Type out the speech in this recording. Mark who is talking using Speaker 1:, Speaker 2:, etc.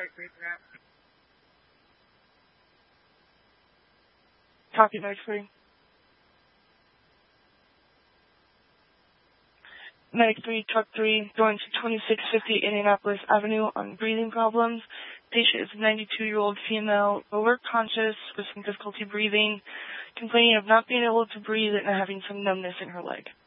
Speaker 1: Copy, Mag 3. Mag 3, Truck 3, going to 2650 Indianapolis Avenue on breathing problems. Patient is a 92-year-old female, lower conscious with some difficulty breathing, complaining of not being able to breathe and having some numbness in her leg.